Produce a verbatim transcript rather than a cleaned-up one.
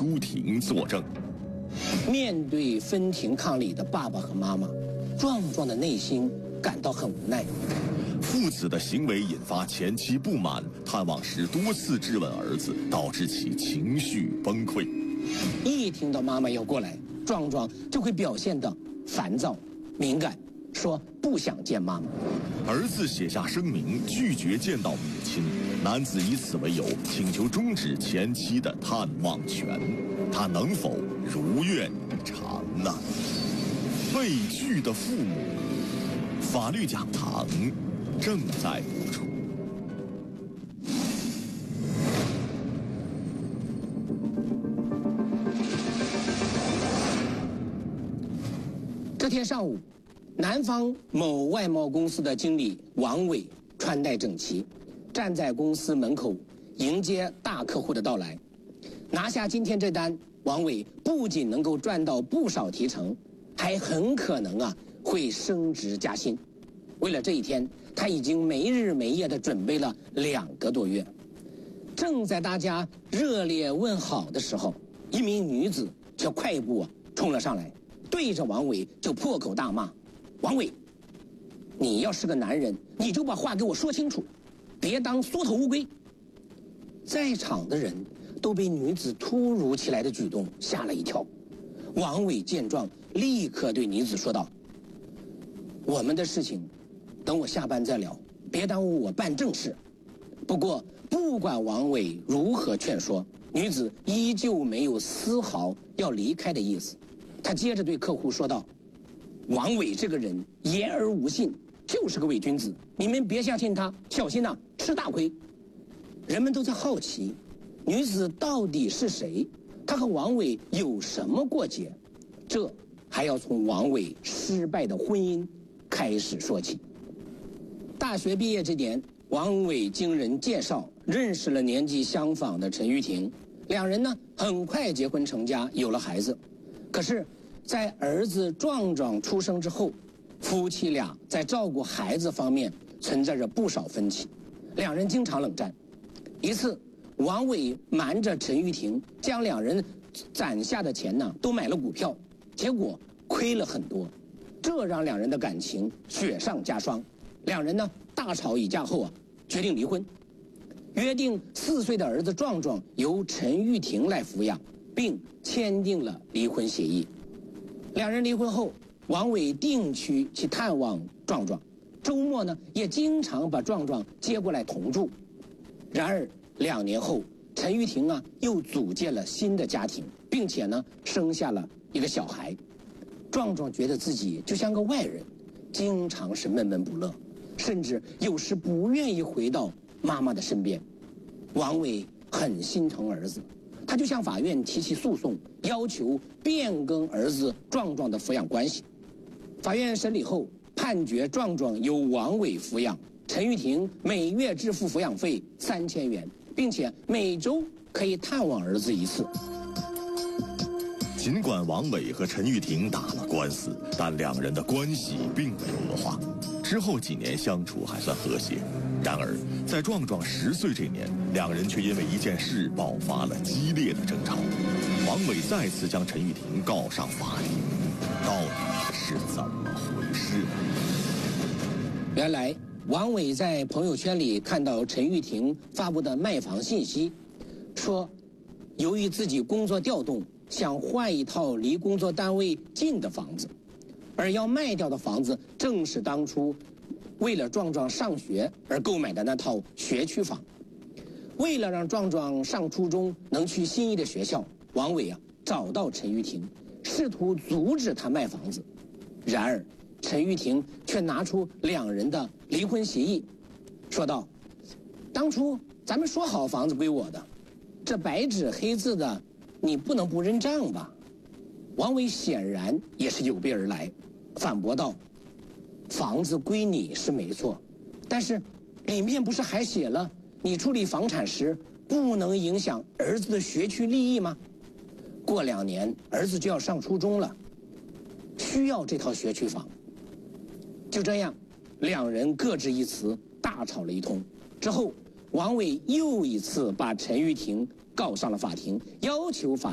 出庭作证。 面对分庭抗礼的爸爸和妈妈，壮壮的内心感到很无奈。 父子的行为引发前妻不满，探望时多次质问儿子，导致其情绪崩溃。 一听到妈妈要过来，壮壮就会表现得烦躁、敏感，说不想见妈妈。 儿子写下声明，拒绝见到母亲。男子以此为由，请求终止前妻的探望权。他能否如愿以偿呢？畏惧的父母，法律讲堂正在播出。 这天上午，南方某外贸公司的经理王伟穿戴整齐，站在公司门口迎接大客户的到来。拿下今天这单，王伟不仅能够赚到不少提成，还很可能啊会升职加薪。为了这一天，他已经没日没夜地准备了两个多月。正在大家热烈问好的时候，一名女子却快步啊冲了上来，对着王伟就破口大骂：“王伟，你要是个男人，你就把话给我说清楚，别当缩头乌龟。”在场的人都被女子突如其来的举动吓了一跳。王伟见状，立刻对女子说道：“我们的事情等我下班再聊，别耽误我办正事。”不过不管王伟如何劝说，女子依旧没有丝毫要离开的意思。她接着对客户说道：“王伟这个人言而无信，就是个伪君子，你们别相信他，小心呐，吃大亏。”人们都在好奇，女子到底是谁？她和王伟有什么过节？这还要从王伟失败的婚姻开始说起。大学毕业这年，王伟经人介绍认识了年纪相仿的陈玉婷，两人呢很快结婚成家，有了孩子。可是，在儿子壮壮出生之后，夫妻俩在照顾孩子方面存在着不少分歧，两人经常冷战。一次，王伟瞒着陈玉婷，将两人攒下的钱呢都买了股票，结果亏了很多，这让两人的感情雪上加霜。两人呢大吵一架后啊，决定离婚，约定四岁的儿子壮壮由陈玉婷来抚养，并签订了离婚协议。两人离婚后，王伟定期去探望壮壮，周末呢也经常把壮壮接过来同住。然而两年后，陈玉婷啊又组建了新的家庭，并且呢生下了一个小孩。壮壮觉得自己就像个外人，经常是闷闷不乐，甚至有时不愿意回到妈妈的身边。王伟很心疼儿子，他就向法院提起诉讼，要求变更儿子壮壮的抚养关系。法院审理后判决壮壮由王伟抚养，陈玉婷每月支付抚养费三千元，并且每周可以探望儿子一次。 尽管王伟和陈玉婷打了官司，但两人的关系并没有恶化。之后几年相处还算和谐。然而，在壮壮十岁这年，两人却因为一件事爆发了激烈的争吵。王伟再次将陈玉婷告上法庭，到底是怎么回事呢？ 原来，王伟在朋友圈里看到陈玉婷发布的卖房信息，说由于自己工作调动，想换一套离工作单位近的房子，而要卖掉的房子正是当初为了壮壮上学而购买的那套学区房。为了让壮壮上初中能去心仪的学校，王伟啊找到陈玉婷，试图阻止他卖房子。然而陈玉婷却拿出两人的离婚协议，说道：“当初咱们说好房子归我的，这白纸黑字的，你不能不认账吧？”王伟显然也是有备而来，反驳道：“房子归你是没错，但是里面不是还写了你处理房产时不能影响儿子的学区利益吗？过两年儿子就要上初中了，需要这套学区房。”就这样，两人各执一词，大吵了一通。之后，王伟又一次把陈玉婷告上了法庭，要求法